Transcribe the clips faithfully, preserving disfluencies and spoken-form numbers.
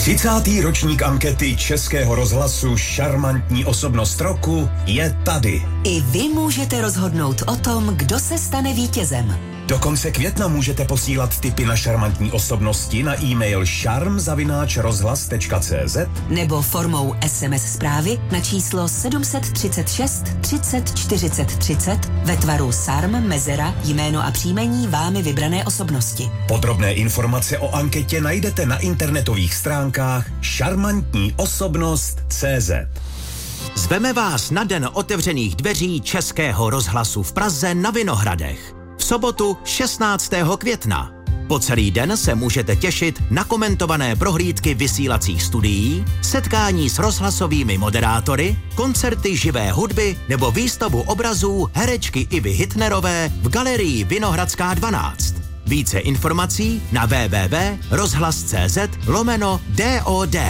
třicátý ročník ankety Českého rozhlasu Šarmantní osobnost roku je tady. I vy můžete rozhodnout o tom, kdo se stane vítězem. Do konce května můžete posílat tipy na šarmantní osobnosti na e-mail šarm zavináč rozhlas tečka cé zet nebo formou es em es zprávy na číslo sedm set třicet šest třicet čtyřicet třicet ve tvaru sarm, mezera, jméno a příjmení vámi vybrané osobnosti. Podrobné informace o anketě najdete na internetových stránkách šarmantní osobnost tečka cé zet. Zveme vás na den otevřených dveří Českého rozhlasu v Praze na Vinohradech. V sobotu šestnáctého května. Po celý den se můžete těšit na komentované prohlídky vysílacích studií, setkání s rozhlasovými moderátory, koncerty živé hudby nebo výstavu obrazů herečky Ivy Hitnerové v galerii Vinohradská dvanáct. Více informací na www tečka rozhlas tečka cé zet lomeno D O D.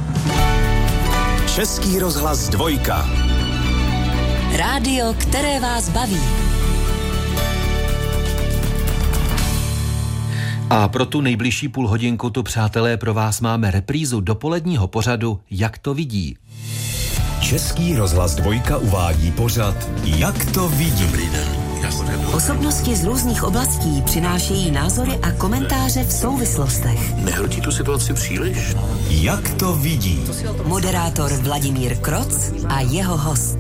Český rozhlas dvojka. Rádio, které vás baví. A pro tu nejbližší půl hodinku tu, přátelé, pro vás máme reprízu dopoledního pořadu Jak to vidí. Český rozhlas dvojka uvádí pořad Jak to vidí. Dobrý den. Osobnosti z různých oblastí přinášejí názory a komentáře v souvislostech. Nehrotí tu situaci příliš? Jak to vidí. Moderátor Vladimír Kroc a jeho host.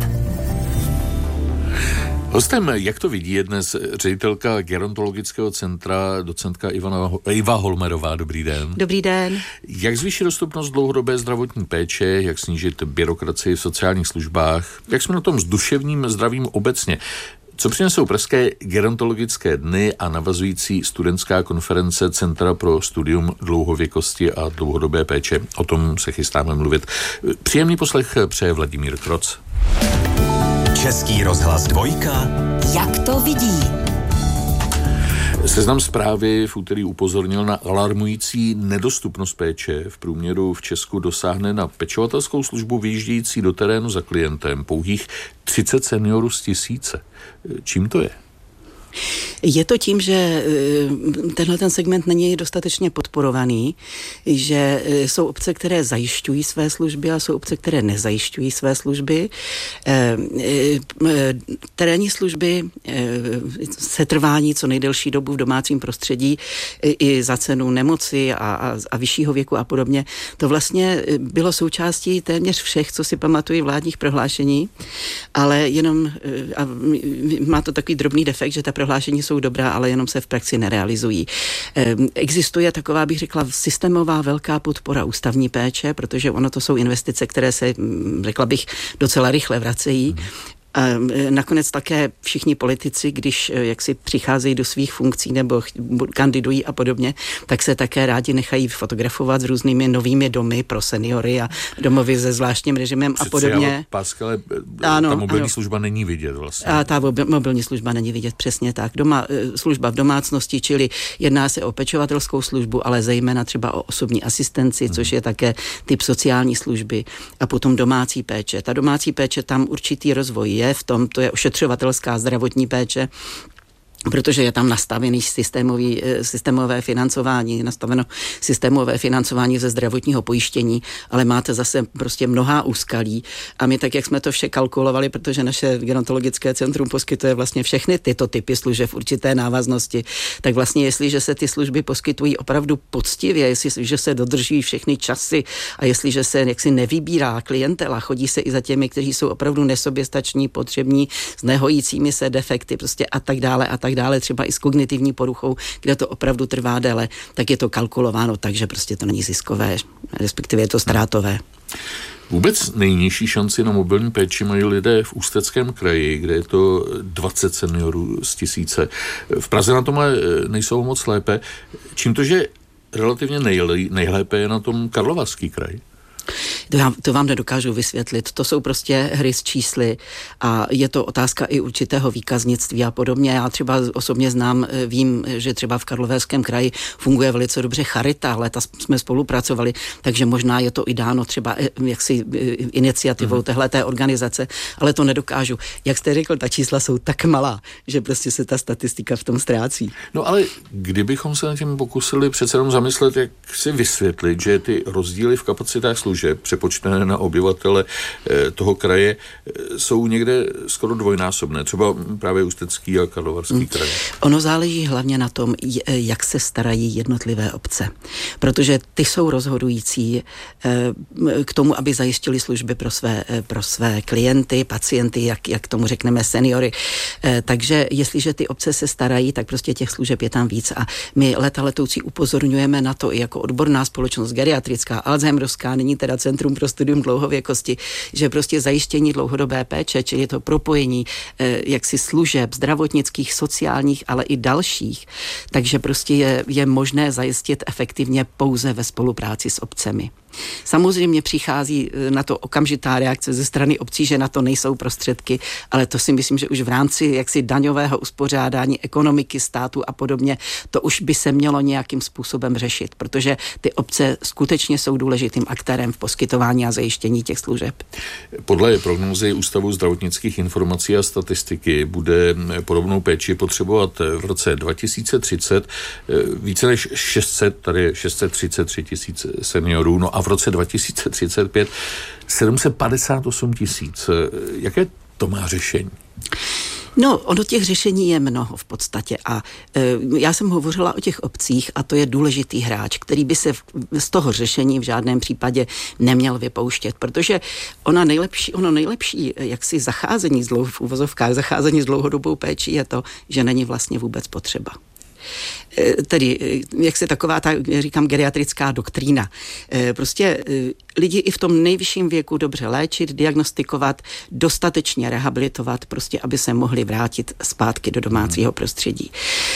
Hostem, jak to vidí, je dnes ředitelka gerontologického centra, docentka Ivana, Iva Holmerová. Dobrý den. Dobrý den. Jak zvýšit dostupnost dlouhodobé zdravotní péče, jak snížit byrokracii v sociálních službách, jak jsme na tom s duševním zdravím obecně? Co přinesou pražské gerontologické dny a navazující studentská konference Centra pro studium dlouhověkosti a dlouhodobé péče? O tom se chystáme mluvit. Příjemný poslech přeje Vladimír Kroc. Český rozhlas dvojka. Jak to vidí? Seznam Zprávy v úterý upozornil na alarmující nedostupnost péče. V průměru v Česku dosáhne na pečovatelskou službu vyjíždějící do terénu za klientem pouhých třicet seniorů z tisíce. Čím to je? Je to tím, že tenhle ten segment není dostatečně podporovaný, že jsou obce, které zajišťují své služby a jsou obce, které nezajišťují své služby. Terénní služby, setrvání co nejdelší dobu v domácím prostředí i za cenu nemoci a, a, a vyššího věku a podobně, to vlastně bylo součástí téměř všech, co si pamatují vládních prohlášení, ale jenom a má to takový drobný defekt, že ta prohlášení jsou dobrá, ale jenom se v praxi nerealizují. Existuje taková, bych řekla, systémová velká podpora ústavní péče, protože ono to jsou investice, které se, řekla bych, docela rychle vracejí. A nakonec také všichni politici, když jak si přicházejí do svých funkcí nebo kandidují a podobně, tak se také rádi nechají fotografovat s různými novými domy pro seniory a domovy se zvláštním režimem a podobně. Páskale, ta mobilní ano. služba není vidět vlastně. A ta mobilní služba není vidět, přesně tak. Doma, služba v domácnosti, čili jedná se o pečovatelskou službu, ale zejména třeba o osobní asistenci, hmm. což je také typ sociální služby a potom domácí péče. Ta domácí péče, tam určitý rozvoj je. V tom, to je ošetřovatelská zdravotní péče, protože je tam nastavený systémový, systémové financování, nastaveno systémové financování ze zdravotního pojištění, ale máte zase prostě mnohá úskalí a my tak, jak jsme to vše kalkulovali, protože naše gerontologické centrum poskytuje vlastně všechny tyto typy služeb v určité návaznosti, tak vlastně jestliže se ty služby poskytují opravdu poctivě, jestliže se dodržují všechny časy a jestliže se jaksi nevybírá klientela, chodí se i za těmi, kteří jsou opravdu nesoběstační, potřební, s nehojícími se defekty prostě a tak dále a tak dále, třeba i s kognitivní poruchou, kde to opravdu trvá déle, tak je to kalkulováno tak, že prostě to není ziskové, respektive je to ztrátové. Vůbec nejnižší šanci na mobilní péči mají lidé v Ústeckém kraji, kde je to dvacet seniorů z tisíce. V Praze na tom nejsou moc lépe. Čím to, že relativně nejlé, nejlépe je na tom Karlovarský kraj? To, já, to vám nedokážu vysvětlit. To jsou prostě hry s čísly a je to otázka i určitého výkaznictví a podobně. Já třeba osobně znám, vím, že třeba v Karlovarském kraji funguje velice dobře charita, léta jsme spolupracovali, takže možná je to i dáno třeba jaksi iniciativou mm. téhleté organizace, ale to nedokážu. Jak jste řekl, ta čísla jsou tak malá, že prostě se ta statistika v tom ztrácí. No ale kdybychom se na tím pokusili přece jenom zamyslet, jak si vysvětlit, že ty rozdíly v kapacitách služeb přepočtené na obyvatele toho kraje jsou někde skoro dvojnásobné, třeba právě Ústecký a Karlovarský hmm. kraj. Ono záleží hlavně na tom, jak se starají jednotlivé obce, protože ty jsou rozhodující k tomu, aby zajistili služby pro své, pro své klienty, pacienty, jak, jak tomu řekneme seniory. Takže jestliže ty obce se starají, tak prostě těch služeb je tam víc a my leta letoucí upozorňujeme na to i jako odborná společnost geriatrická, alzheimerovská, nyní teda Centrum pro studium dlouhověkosti, že prostě zajištění dlouhodobé péče, čili to propojení eh, jaksi služeb zdravotnických, sociálních, ale i dalších, takže prostě je, je možné zajistit efektivně pouze ve spolupráci s obcemi. Samozřejmě přichází na to okamžitá reakce ze strany obcí, že na to nejsou prostředky, ale to si myslím, že už v rámci jaksi daňového uspořádání ekonomiky státu a podobně, to už by se mělo nějakým způsobem řešit, protože ty obce skutečně jsou důležitým aktérem v poskytování a zajištění těch služeb. Podle prognózy Ústavu zdravotnických informací a statistiky bude podobnou péči potřebovat v roce dva tisíce třicet více než šest set, tady je šest set třicet tři tisíc seniorů, no a v roce dva tisíce třicet pět sedm set padesát osm tisíc. Jaké to má řešení? No, ono těch řešení je mnoho v podstatě a e, já jsem hovořila o těch obcích a to je důležitý hráč, který by se v, z toho řešení v žádném případě neměl vypouštět, protože ona nejlepší, ono nejlepší jaksi zacházení z dlouho, v uvozovkách zacházení s dlouhodobou péčí je to, že není vlastně vůbec potřeba. Tedy, jak se taková ta, říkám, geriatrická doktrína. Prostě lidi i v tom nejvyšším věku dobře léčit, diagnostikovat, dostatečně rehabilitovat, prostě, aby se mohli vrátit zpátky do domácího prostředí.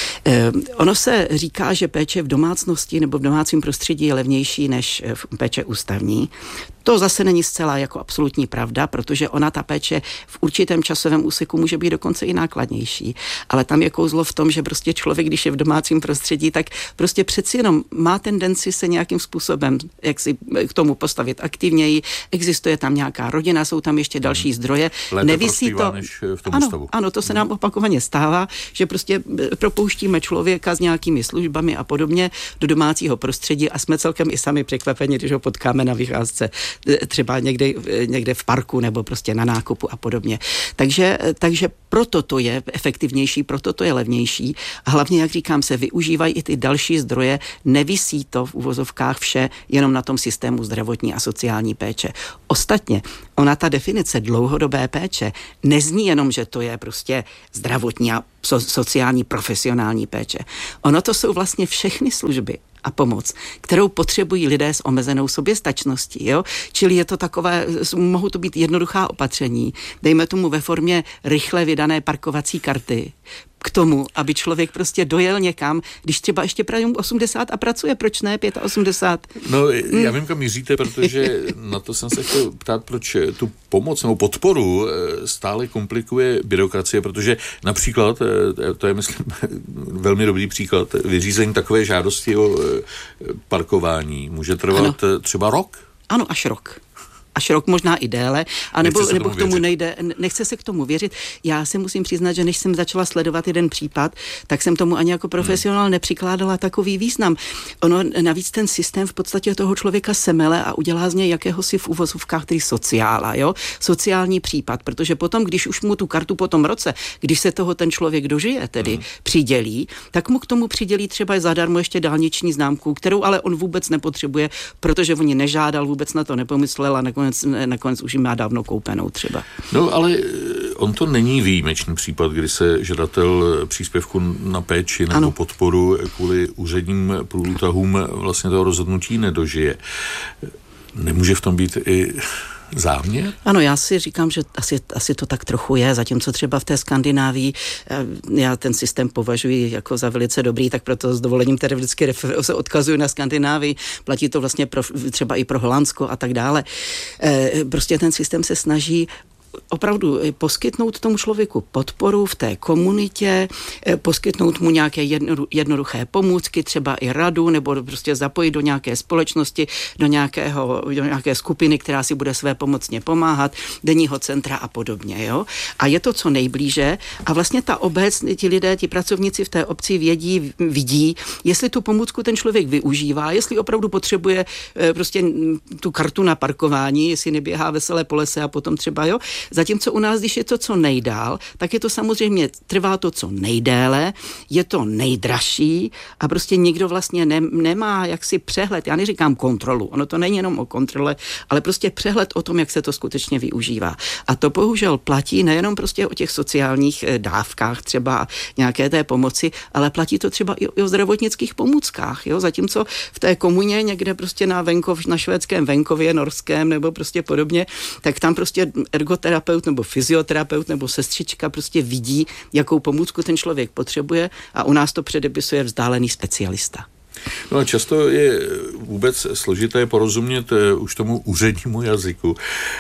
Ono se říká, že péče v domácnosti nebo v domácím prostředí je levnější než péče ústavní. To zase není zcela jako absolutní pravda, protože ona, ta péče v určitém časovém úseku může být dokonce i nákladnější. Ale tam je kouzlo v tom, že prostě člověk, když je v domácím prostředí, tak prostě přeci jenom má tendenci se nějakým způsobem jak si k tomu postavit aktivněji. Existuje tam nějaká rodina, jsou tam ještě další zdroje. Lépe Nevisí to než v tom ano, ústavu. Ano, to se nám opakovaně stává, že prostě propouštíme člověka s nějakými službami a podobně do domácího prostředí a jsme celkem i sami překvapeni, když ho potkáme na vycházce třeba někde, někde v parku nebo prostě na nákupu a podobně. Takže, takže proto to je efektivnější, proto to je levnější a hlavně, jak říkám, se využívají i ty další zdroje, nevisí to v uvozovkách vše jenom na tom systému zdravotní a sociální péče. Ostatně, ona ta definice dlouhodobé péče nezní jenom, že to je prostě zdravotní a so, sociální profesionální péče. Ono to jsou vlastně všechny služby a pomoc, kterou potřebují lidé s omezenou soběstačností. Jo? Čili je to takové, mohou to být jednoduchá opatření, dejme tomu ve formě rychle vydané parkovací karty, k tomu, aby člověk prostě dojel někam, když třeba ještě praje osmdesát a pracuje, proč ne osmdesát pět? No, já vím, kam míříte, protože na to jsem se chtěl ptát, proč tu pomoc nebo podporu stále komplikuje byrokracie, protože například, to je, myslím, velmi dobrý příklad, vyřízení takové žádosti o parkování může trvat ano. třeba rok? Ano, až rok. Až rok, možná i déle, a nebo, nebo k tomu věřit. nejde, nechce se k tomu věřit. Já se musím přiznat, že než jsem začala sledovat jeden případ, tak jsem tomu ani jako profesionál hmm. nepřikládala takový význam. Ono navíc ten systém v podstatě toho člověka semele a udělá z něj jakéhosi v uvozovkách tedy sociála, jo? Sociální případ, protože potom, když už mu tu kartu po tom roce, když se toho ten člověk dožije, tedy hmm. přidělí, tak mu k tomu přidělí třeba zadarmo ještě dálniční známku, kterou ale on vůbec nepotřebuje, protože on ji nežádal, vůbec na to nepomyslel a nakonec nakonec už ji má dávno koupenou třeba. No, ale on to není výjimečný případ, kdy se žadatel příspěvku na péči nebo ano. podporu kvůli úředním průtahům vlastně toho rozhodnutí nedožije. Nemůže v tom být i záměr? Ano, já si říkám, že asi, asi to tak trochu je, zatímco třeba v té Skandinávii já ten systém považuji jako za velice dobrý, tak proto s dovolením tedy vždycky se odkazuju na Skandinávii, platí to vlastně pro, třeba i pro Holandsko a tak dále. Prostě ten systém se snaží opravdu poskytnout tomu člověku podporu v té komunitě, poskytnout mu nějaké jednoduché pomůcky, třeba i radu, nebo prostě zapojit do nějaké společnosti, do, nějakého, do nějaké skupiny, která si bude své pomocně pomáhat, denního centra a podobně. Jo? A je to co nejblíže a vlastně ta obec, ti lidé, ti pracovníci v té obci vědí, vidí, jestli tu pomůcku ten člověk využívá, jestli opravdu potřebuje prostě tu kartu na parkování, jestli neběhá veselé po lese a potom třeba, jo. Zatímco u nás, když je to co nejdál, tak je to samozřejmě, trvá to co nejdéle, je to nejdražší a prostě nikdo vlastně ne, nemá jaksi přehled, já neříkám kontrolu, ono to není jenom o kontrole, ale prostě přehled o tom, jak se to skutečně využívá. A to bohužel platí nejenom prostě o těch sociálních dávkách, třeba nějaké té pomoci, ale platí to třeba i o zdravotnických pomůckách, jo, zatímco v té komuně někde prostě na venkov, na švédském venkově, norském nebo prostě podobně, tak tam prostě ergoterapeut nebo fyzioterapeut nebo sestřička prostě vidí, jakou pomůcku ten člověk potřebuje a u nás to předepisuje vzdálený specialista. No a často je vůbec složité porozumět už tomu úřednímu jazyku.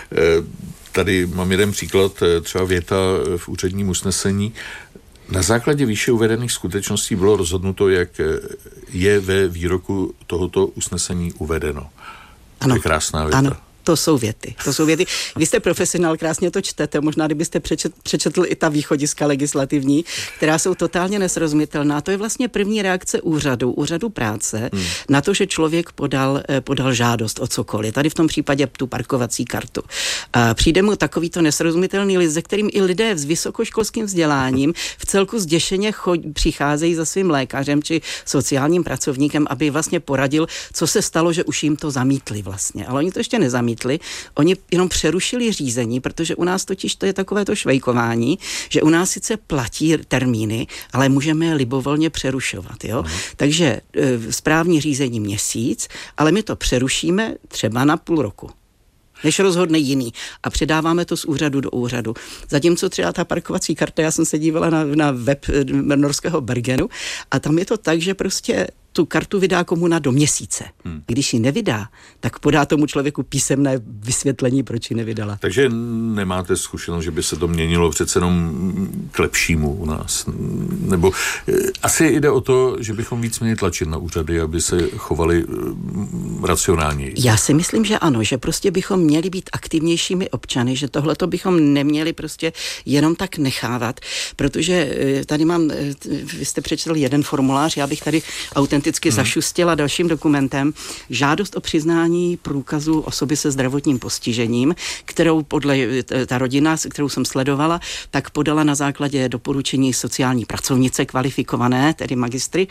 Tady mám jeden příklad, třeba věta v úředním usnesení. Na základě výše uvedených skutečností bylo rozhodnuto, jak je ve výroku tohoto usnesení uvedeno. Ano, to je krásná věta. Ano. To jsou věty. To jsou věty. Vy jste profesionál, krásně to čtete, možná kdybyste přečet, přečetl i ta východiska legislativní, která jsou totálně nesrozumitelná. To je vlastně první reakce úřadu, úřadu práce, hmm. na to, že člověk podal, podal žádost o cokoliv. Tady v tom případě tu parkovací kartu. A přijde mu takovýto nesrozumitelný list, se kterým i lidé s vysokoškolským vzděláním v celku zděšeně chod, přicházejí za svým lékařem či sociálním pracovníkem, aby vlastně poradil, co se stalo, že už jim to zamítli vlastně. Ale oni to ještě nezamítli. Oni jenom přerušili řízení, protože u nás totiž to je takové to švejkování, že u nás sice platí termíny, ale můžeme je libovolně přerušovat. Jo? Mm. Takže e, správní řízení měsíc, ale my to přerušíme třeba na půl roku, než rozhodne jiný. A předáváme to z úřadu do úřadu. Zatímco třeba ta parkovací karta, já jsem se dívala na, na web norského Bergenu a tam je to tak, že prostě tu kartu vydá komuna do měsíce. Hmm. Když ji nevydá, tak podá tomu člověku písemné vysvětlení, proč ji nevydala. Takže nemáte zkušenost, že by se to měnilo přece jenom k lepšímu u nás? Nebo asi jde o to, že bychom víc měli tlačit na úřady, aby se chovali racionálněji. Já si myslím, že ano, že prostě bychom měli být aktivnějšími občany, že tohleto bychom neměli prostě jenom tak nechávat, protože tady mám, vy jste přečetl jeden formulář, já bych tady autenticky Hmm. zašustila dalším dokumentem žádost o přiznání průkazu osoby se zdravotním postižením, kterou podle ta rodina, kterou jsem sledovala, tak podala na základě doporučení sociální pracovnice kvalifikované, tedy magistry,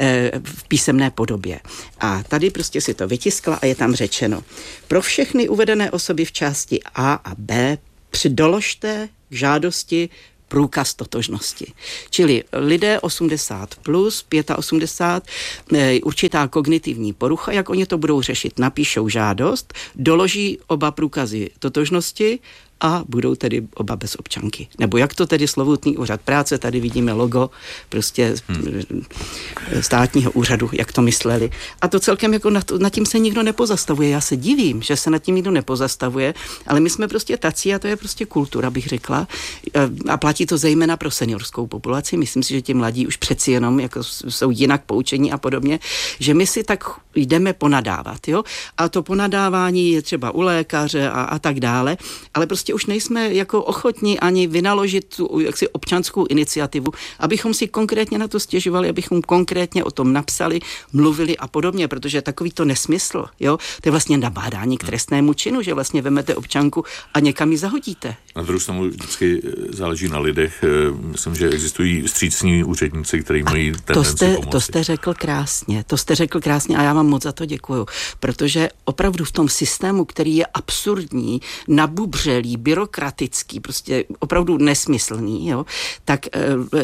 v písemné podobě. A tady prostě si to vytiskla a je tam řečeno: pro všechny uvedené osoby v části A a B přidoložte k žádosti průkaz totožnosti. Čili lidé osmdesát plus, osmdesát pět, určitá kognitivní porucha, jak oni to budou řešit, napíšou žádost, doloží oba průkazy totožnosti a budou tedy oba bez občanky. Nebo jak to tedy slovutný úřad práce, tady vidíme logo prostě hmm. státního úřadu, jak to mysleli. A to celkem jako nad, nad tím se nikdo nepozastavuje. Já se divím, že se nad tím nikdo nepozastavuje, ale my jsme prostě tací a to je prostě kultura, bych řekla. A platí to zejména pro seniorskou populaci. Myslím si, že ti mladí už přeci jenom jako jsou jinak poučení a podobně, že my si tak jdeme ponadávat. Jo? A to ponadávání je třeba u lékaře a, a tak dále, ale prostě už nejsme jako ochotní ani vynaložit tu jaksi občanskou iniciativu, abychom si konkrétně na to stěžovali, abychom konkrétně o tom napsali, mluvili a podobně, protože takový to nesmysl, jo, to je vlastně nabádání k trestnému činu, že vlastně vemete občanku a někam ji zahodíte. Na druhou stranu vždycky záleží na lidech. Myslím, že existují vstřícní úředníci, kteří mají tendenci jste, pomoci. To jste řekl krásně, to jste řekl krásně a já vám moc za to děkuju, protože opravdu v tom systému, který je absurdní, nabubřelý, byrokratický, prostě opravdu nesmyslný, jo, tak e,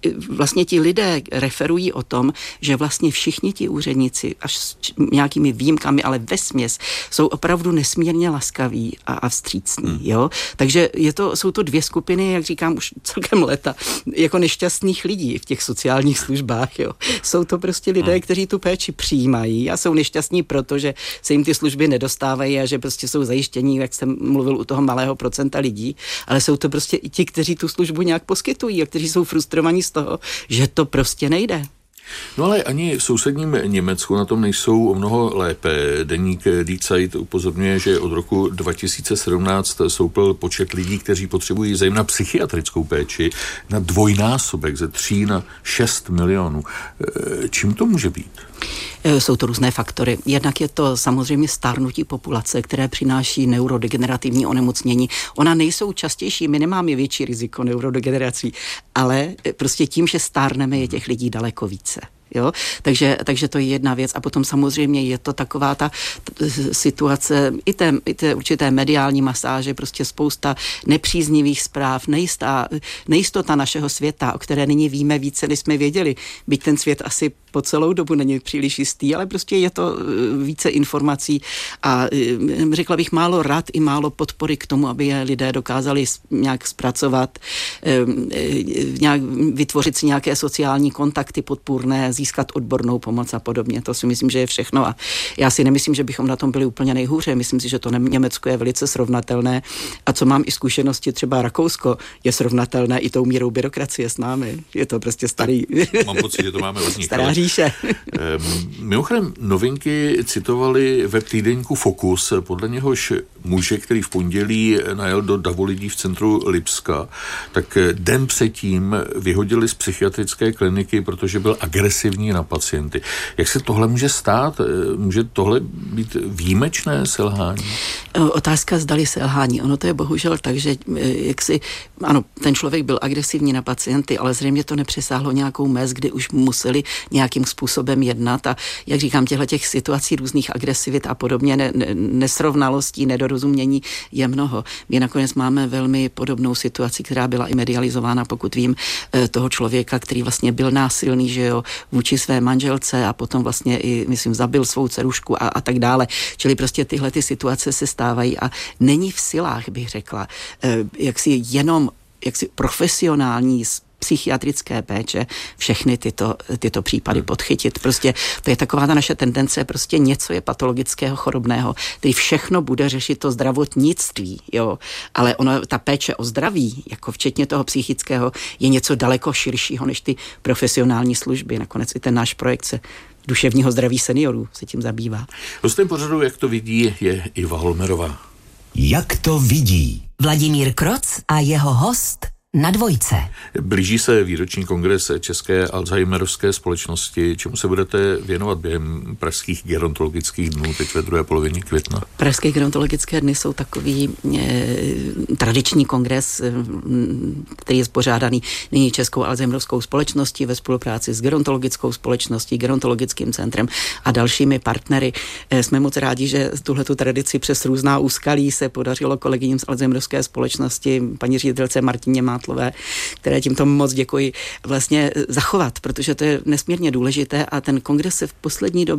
vlastně ti lidé referují o tom, že vlastně všichni ti úředníci, až s nějakými výjimkami, ale vesměs, jsou opravdu nesmírně laskaví a, a vstřícní, hmm. jo. Takže je to, jsou to dvě skupiny, jak říkám, už celkem léta, jako nešťastných lidí v těch sociálních službách, jo. Jsou to prostě lidé, hmm. kteří tu péči přijímají a jsou nešťastní, protože se jim ty služby nedostávají a že prostě jsou zajištění, jak jsem mluvil, u toho malého procenta lidí, ale jsou to prostě i ti, kteří tu službu nějak poskytují a kteří jsou frustrovaní z toho, že to prostě nejde. No ale ani v sousedním Německu na tom nejsou o mnoho lépe. Deník Die Zeit upozorňuje, že od roku dva tisíce sedmnáct stoupl počet lidí, kteří potřebují zejména psychiatrickou péči, na dvojnásobek, ze tří na šest milionů. Čím to může být? Jsou to různé faktory. Jednak je to samozřejmě stárnutí populace, které přináší neurodegenerativní onemocnění. Ona nejsou častější, my nemáme větší riziko neurodegenerací, ale prostě tím, že stárneme, je těch lidí daleko více. Jo? Takže, takže to je jedna věc. A potom samozřejmě je to taková ta t- situace, i té, i té určité mediální masáže, prostě spousta nepříznivých zpráv, nejistá, nejistota našeho světa, o které nyní víme více, než jsme věděli. Byť ten svět asi po celou dobu není příliš jistý, ale prostě je to více informací a řekla bych málo rad i málo podpory k tomu, aby je lidé dokázali nějak zpracovat, nějak vytvořit si nějaké sociální kontakty podpůrné, získat odbornou pomoc a podobně. To si myslím, že je všechno a já si nemyslím, že bychom na tom byli úplně nejhůře. Myslím si, že to Německo je velice srovnatelné a co mám i zkušenosti, třeba Rakousko je srovnatelné i tou mírou byrokracie s námi. Je to prostě starý. Mám pocit, že to máme od nich. Stará říše. Mimochodem, novinky citovali web týdeníku Focus, podle něhož muže, který v pondělí najel do davu lidí v centru Lipska, tak den předtím vyhodili z psychiatrické kliniky, protože byl agresivní na pacienty. Jak se tohle může stát? Může tohle být výjimečné selhání? Otázka zdali selhání. Ono to je bohužel tak, že jak si, ano, ten člověk byl agresivní na pacienty, ale zřejmě to nepřesáhlo nějakou mez, kdy už museli nějakým způsobem jednat a jak říkám, těchto těch situací různých agresivit a podobně ne, ne, nesrovnalostí, nedorozumění je mnoho. My nakonec máme velmi podobnou situaci, která byla i medializována, pokud vím, toho člověka, který vlastně byl násilný, že jo, vůči své manželce a potom vlastně i, myslím, zabil svou dcerušku a, a tak dále. Čili prostě tyhle ty situace se stávají a není v silách, bych řekla, jak si jenom jak si profesionální psychiatrické péče všechny tyto, tyto případy podchytit. Prostě to je taková ta naše tendence, prostě něco je patologického, chorobného, který všechno bude řešit to zdravotnictví, jo. Ale ono, ta péče o zdraví, jako včetně toho psychického, je něco daleko širšího než ty profesionální služby. Nakonec i ten náš projekt se duševního zdraví seniorů se tím zabývá. Hostem pořadu, jak to vidí, je Iva Holmerová. Jak to vidí? Vladimír Kroc a jeho host na Dvojce. Blíží se výroční kongres České Alzheimerovské společnosti. Čemu se budete věnovat během pražských gerontologických dnů teď ve druhé polovině května? Pražské gerontologické dny jsou takový eh, tradiční kongres, eh, který je spořádaný nyní Českou Alzheimerovskou společností ve spolupráci s gerontologickou společností, gerontologickým centrem a dalšími partnery. Eh, jsme moc rádi, že tuhletu tradici přes různá úskalí se podařilo kolegyním z Alzheimerovské společnosti, paní ředitelce Martině Má které tímto moc děkuji, vlastně zachovat, protože to je nesmírně důležité a ten kongres se v poslední době